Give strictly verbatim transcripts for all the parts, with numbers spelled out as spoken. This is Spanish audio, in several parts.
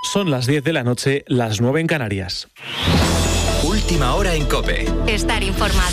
Son las diez de la noche, las nueve en Canarias. Última hora en COPE. Estar informado.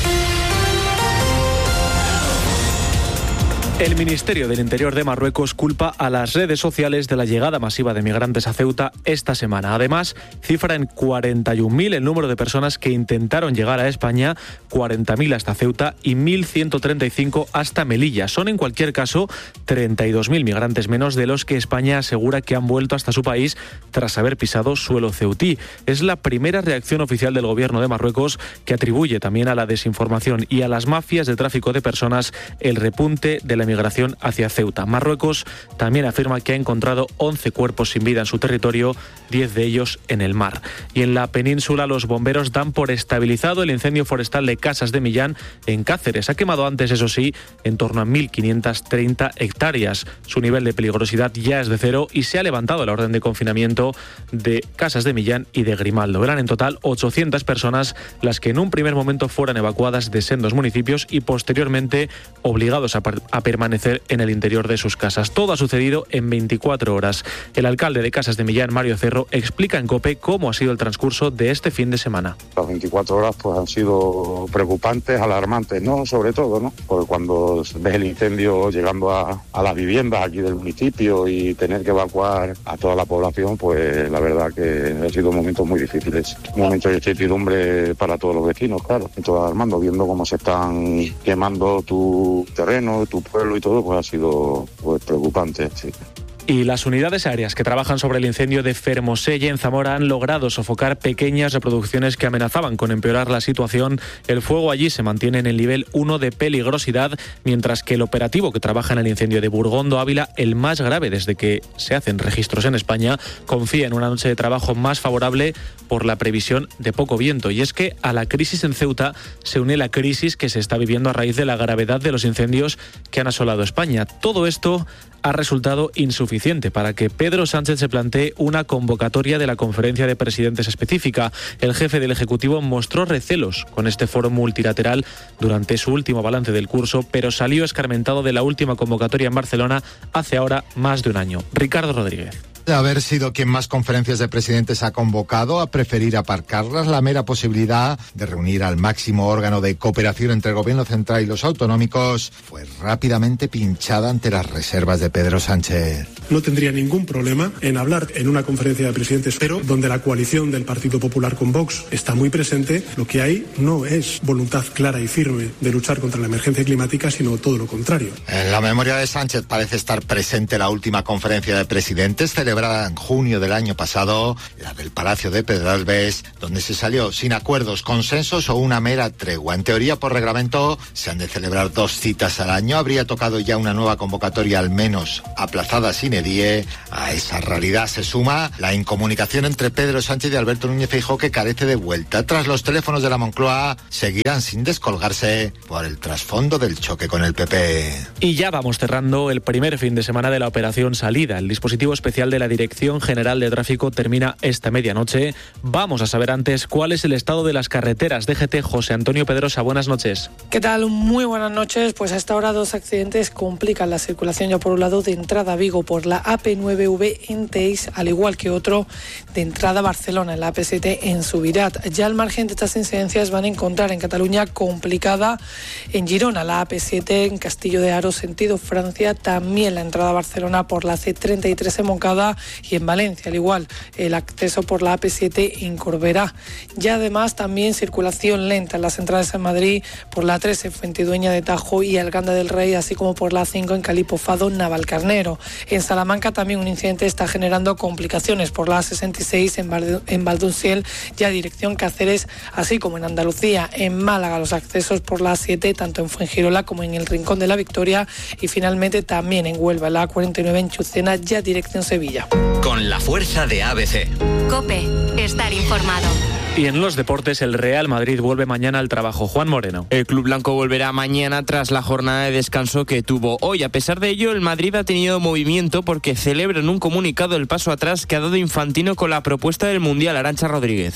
El Ministerio del Interior de Marruecos culpa a las redes sociales de la llegada masiva de migrantes a Ceuta esta semana. Además, cifra en cuarenta y un mil el número de personas que intentaron llegar a España, cuarenta mil hasta Ceuta y mil ciento treinta y cinco hasta Melilla. Son, en cualquier caso, treinta y dos mil migrantes menos de los que España asegura que han vuelto hasta su país tras haber pisado suelo ceutí. Es la primera reacción oficial del gobierno de Marruecos, que atribuye también a la desinformación y a las mafias de tráfico de personas el repunte de la migración hacia Ceuta. Marruecos también afirma que ha encontrado once cuerpos sin vida en su territorio, diez de ellos en el mar. Y en la península, los bomberos dan por estabilizado el incendio forestal de Casas de Millán en Cáceres. Ha quemado antes, eso sí, en torno a mil quinientas treinta hectáreas. Su nivel de peligrosidad ya es de cero y se ha levantado la orden de confinamiento de Casas de Millán y de Grimaldo. Eran en total ochocientas personas las que en un primer momento fueran evacuadas de sendos municipios y posteriormente obligados a, a permanecer en el interior de sus casas. Todo ha sucedido en veinticuatro horas. El alcalde de Casas de Millán, Mario Cerro, explica en COPE cómo ha sido el transcurso de este fin de semana. Las veinticuatro horas pues han sido preocupantes, alarmantes, ¿no? Sobre todo, ¿no? Porque cuando ves el incendio llegando a, a las viviendas aquí del municipio y tener que evacuar a toda la población, pues la verdad que han sido momentos muy difíciles. Momentos de incertidumbre para todos los vecinos, claro. Y todo alarmando, viendo cómo se están quemando tu terreno, tu pueblo y todo, pues ha sido pues preocupante, sí. Y las unidades aéreas que trabajan sobre el incendio de Fermoselle en Zamora han logrado sofocar pequeñas reproducciones que amenazaban con empeorar la situación. El fuego allí se mantiene en el nivel uno de peligrosidad, mientras que el operativo que trabaja en el incendio de Burgondo Ávila, el más grave desde que se hacen registros en España, confía en una noche de trabajo más favorable por la previsión de poco viento. Y es que a la crisis en Ceuta se une la crisis que se está viviendo a raíz de la gravedad de los incendios que han asolado España. Todo esto ha resultado insuficiente para que Pedro Sánchez se plantee una convocatoria de la conferencia de presidentes específica. El jefe del Ejecutivo mostró recelos con este foro multilateral durante su último balance del curso, pero salió escarmentado de la última convocatoria en Barcelona hace ahora más de un año. Ricardo Rodríguez. De haber sido quien más conferencias de presidentes ha convocado, a preferir aparcarlas, la mera posibilidad de reunir al máximo órgano de cooperación entre el gobierno central y los autonómicos fue rápidamente pinchada ante las reservas de Pedro Sánchez. No tendría ningún problema en hablar en una conferencia de presidentes, pero donde la coalición del Partido Popular con Vox está muy presente, lo que hay no es voluntad clara y firme de luchar contra la emergencia climática, sino todo lo contrario. En la memoria de Sánchez parece estar presente la última conferencia de presidentes celebrada en junio del año pasado, la del Palacio de Pedralbes, donde se salió sin acuerdos, consensos o una mera tregua. En teoría, por reglamento, se han de celebrar dos citas al año. Habría tocado ya una nueva convocatoria, al menos aplazada sine die. A esa realidad se suma la incomunicación entre Pedro Sánchez y Alberto Núñez Feijóo, que carece de vuelta. Tras los teléfonos de la Moncloa, seguirán sin descolgarse por el trasfondo del choque con el P P. Y ya vamos cerrando el primer fin de semana de la operación Salida. El dispositivo especial de la Dirección General de Tráfico termina esta medianoche. Vamos a saber antes cuál es el estado de las carreteras. D G T, José Antonio Pedrosa, buenas noches. ¿Qué tal? Muy buenas noches. Pues hasta ahora dos accidentes complican la circulación. Ya por un lado, de entrada a Vigo por la A P nueve V en Teis, al igual que otro de entrada a Barcelona en la A P siete en Subirat. Ya al margen de estas incidencias van a encontrar en Cataluña complicada en Girona, la A P siete en Castillo de Aro, sentido Francia, también la entrada a Barcelona por la C treinta y tres en Moncada y en Valencia, al igual el acceso por la A P siete en Corberá. Ya además también circulación lenta en las entradas en Madrid por la trece Fuentidueña de Tajo y Alganda del Rey, así como por la cinco en Calipofado, Navalcarnero. En Salamanca también un incidente está generando complicaciones por la A sesenta y seis en, Val- en Valdunciel, ya dirección Cáceres, así como en Andalucía, en Málaga los accesos por la A siete, tanto en Fuengirola como en el Rincón de la Victoria, y finalmente también en Huelva, la A cuarenta y nueve en Chucena, ya dirección Sevilla. Con la fuerza de A B C. COPE, estar informado. Y en los deportes, el Real Madrid vuelve mañana al trabajo. Juan Moreno. El club blanco volverá mañana tras la jornada de descanso que tuvo hoy. A pesar de ello, el Madrid ha tenido movimiento porque celebra en un comunicado el paso atrás que ha dado Infantino con la propuesta del Mundial. Arantxa Rodríguez.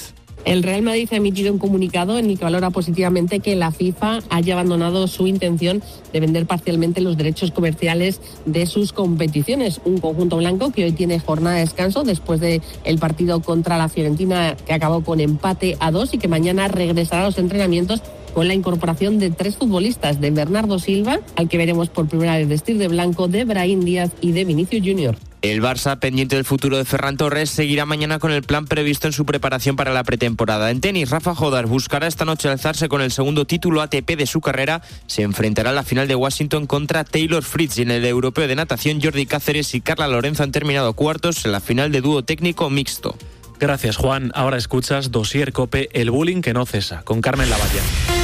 El Real Madrid ha emitido un comunicado en el que valora positivamente que la FIFA haya abandonado su intención de vender parcialmente los derechos comerciales de sus competiciones. Un conjunto blanco que hoy tiene jornada de descanso después del partido contra la Fiorentina, que acabó con empate a dos, y que mañana regresará a los entrenamientos con la incorporación de tres futbolistas, de Bernardo Silva, al que veremos por primera vez vestir de blanco, de Brahim Díaz y de Vinicius Junior El Barça, pendiente del futuro de Ferran Torres, seguirá mañana con el plan previsto en su preparación para la pretemporada. En tenis, Rafa Jodar buscará esta noche alzarse con el segundo título A T P de su carrera. Se enfrentará a la final de Washington contra Taylor Fritz, y en el europeo de natación, Jordi Cáceres y Carla Lorenzo han terminado cuartos en la final de dúo técnico mixto. Gracias, Juan. Ahora escuchas Dossier COPE, el bullying que no cesa, con Carmen Lavalla.